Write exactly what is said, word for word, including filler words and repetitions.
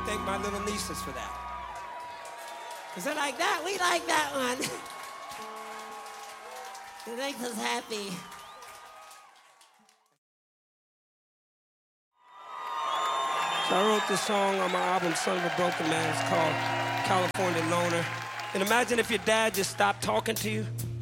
Thank my little nieces for that. Because they're like that. We like that one. It makes us happy. So I wrote this song on my album, Son of a Broken Man. It's called California Loner. And imagine if your dad just stopped talking to you.